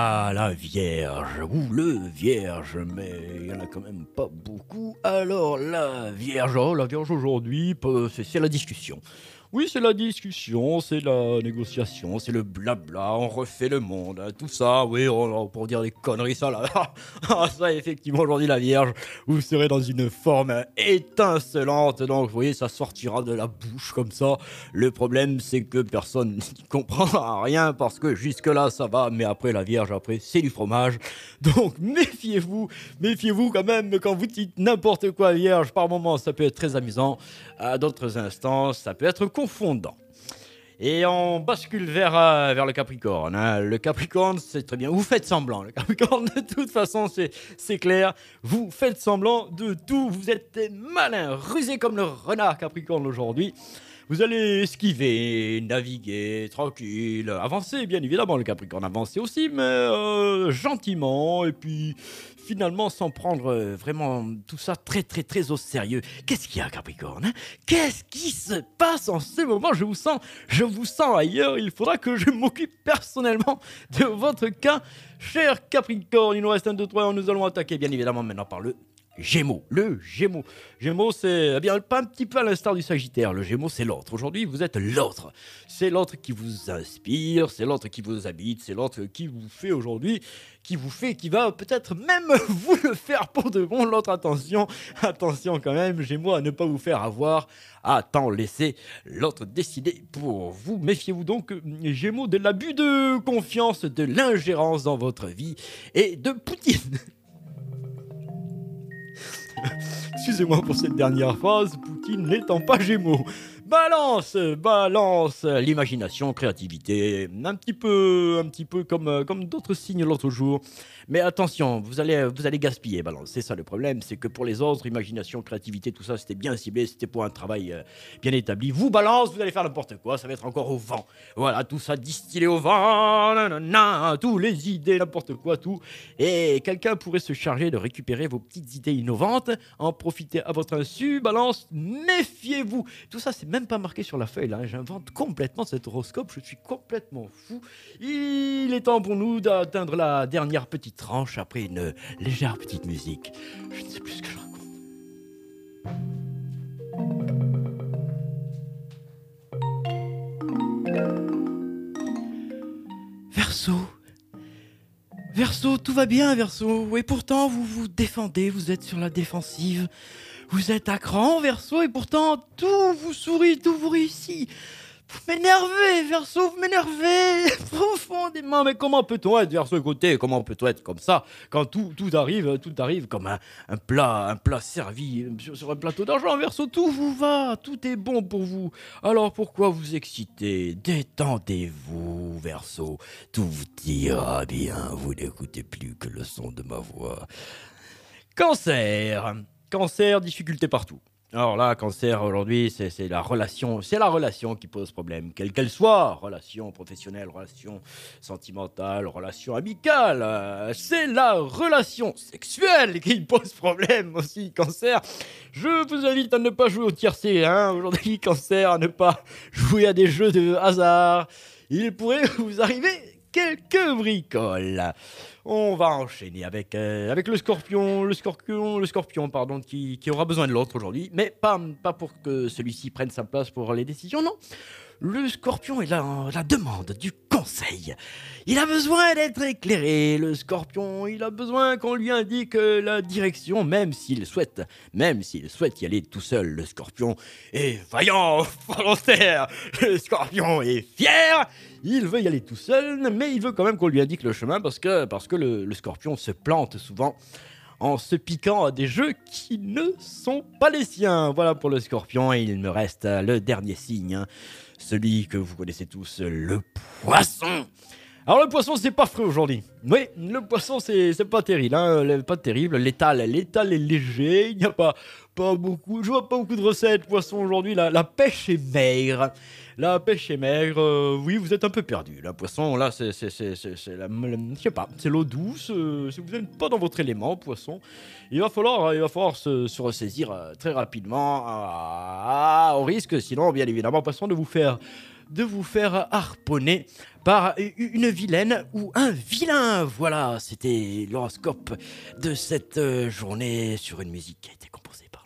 Ah, la Vierge, ou le Vierge, mais il y en a quand même pas beaucoup. Alors, la Vierge aujourd'hui, c'est la discussion. Oui, c'est la discussion, c'est la négociation, c'est le blabla, on refait le monde, hein, tout ça, oui, pour dire des conneries, ça là. Ça, effectivement, aujourd'hui, la Vierge, vous serez dans une forme étincelante, donc vous voyez, ça sortira de la bouche comme ça. Le problème, c'est que personne n'y comprendra rien parce que jusque-là, ça va, mais après, la Vierge, après, c'est du fromage. Donc, méfiez-vous quand même quand vous dites n'importe quoi, Vierge. Par moments, ça peut être très amusant, à d'autres instants, ça peut être confondant. Et on bascule vers le Capricorne, hein. Le Capricorne, c'est très bien. Vous faites semblant. Le Capricorne, de toute façon, c'est clair. Vous faites semblant de tout. Vous êtes malin, rusé comme le renard Capricorne aujourd'hui. Vous allez esquiver, naviguer, tranquille, avancer bien évidemment le Capricorne, avancer aussi, mais gentiment, et puis finalement sans prendre vraiment tout ça très très très au sérieux. Qu'est-ce qu'il y a Capricorne, hein? Qu'est-ce qui se passe en ce moment? Je vous sens ailleurs, il faudra que je m'occupe personnellement de votre cas, cher Capricorne. Il nous reste 1, 2, 3, nous allons attaquer bien évidemment maintenant par le Gémeaux, le Gémeaux. Gémeaux, c'est bien pas un petit peu à l'instar du Sagittaire. Le Gémeaux, c'est l'autre. Aujourd'hui, vous êtes l'autre. C'est l'autre qui vous inspire, c'est l'autre qui vous habite, c'est l'autre qui vous fait aujourd'hui, qui va peut-être même vous le faire pour de bon. L'autre, attention quand même, Gémeaux, à ne pas vous faire avoir. Attends, laissez l'autre décider pour vous. Méfiez-vous donc, Gémeaux, de l'abus de confiance, de l'ingérence dans votre vie et de Poutine. Excusez-moi pour cette dernière phrase, Poutine n'étant pas Gémeaux. Balance, l'imagination, créativité, un petit peu comme d'autres signes l'autre jour. Mais attention, vous allez gaspiller, Balance. C'est ça le problème, c'est que pour les autres, imagination, créativité, tout ça, c'était bien ciblé, c'était pour un travail bien établi. Vous, Balance, vous allez faire n'importe quoi, ça va être encore au vent. Voilà, tout ça distillé au vent, nanana, tous les idées, n'importe quoi, tout. Et quelqu'un pourrait se charger de récupérer vos petites idées innovantes, en profiter à votre insu. Balance, méfiez-vous. Tout ça, c'est même pas marqué sur la feuille, là. J'invente complètement cet horoscope, je suis complètement fou. Il est temps pour nous d'atteindre la dernière petite tranche après une légère petite musique. Je ne sais plus ce que je raconte. Verseau, tout va bien, Verseau. Et pourtant, vous vous défendez, vous êtes sur la défensive. Vous êtes à cran, Verseau, et pourtant, tout vous sourit, tout vous réussit. Vous m'énervez, Verseau, vous m'énervez profondément. Mais comment peut-on être, Verseau, écoutez, comment peut-on être comme ça quand tout arrive comme un plat servi sur un plateau d'argent, Verseau, tout vous va, tout est bon pour vous. Alors pourquoi vous exciter? Détendez-vous, Verseau, tout vous ira bien, vous n'écoutez plus que le son de ma voix. Cancer, difficulté partout. Alors là, Cancer, aujourd'hui, c'est la relation qui pose problème, quelle qu'elle soit, relation professionnelle, relation sentimentale, relation amicale, c'est la relation sexuelle qui pose problème aussi, Cancer. Je vous invite à ne pas jouer au tiercé, hein, aujourd'hui, Cancer, à ne pas jouer à des jeux de hasard. Il pourrait vous arriver quelques bricoles. On va enchaîner avec le scorpion, qui aura besoin de l'autre aujourd'hui, mais pas pour que celui-ci prenne sa place pour les décisions, non. Le scorpion est là en la demande du conseil. Il a besoin d'être éclairé, le scorpion. Il a besoin qu'on lui indique la direction, même s'il souhaite y aller tout seul. Le scorpion est vaillant, volontaire. Le scorpion est fier. Il veut y aller tout seul, mais il veut quand même qu'on lui indique le chemin parce que le scorpion se plante souvent en se piquant à des jeux qui ne sont pas les siens. Voilà pour le scorpion, et il me reste le dernier signe, hein. Celui que vous connaissez tous, le poisson. Alors le poisson, c'est pas frais aujourd'hui. Oui, le poisson, c'est pas terrible, hein, pas terrible. L'étal est léger, il n'y a pas beaucoup, je vois pas beaucoup de recettes poisson aujourd'hui. La pêche est maigre. Oui, vous êtes un peu perdu. La poisson, là, c'est je sais pas, c'est l'eau douce. Si vous n'êtes pas dans votre élément, poisson, il va falloir se ressaisir très rapidement, au risque, sinon, bien évidemment, poisson, de vous faire de vous faire harponner par une vilaine ou un vilain. Voilà, c'était l'horoscope de cette journée sur une musique qui a été composée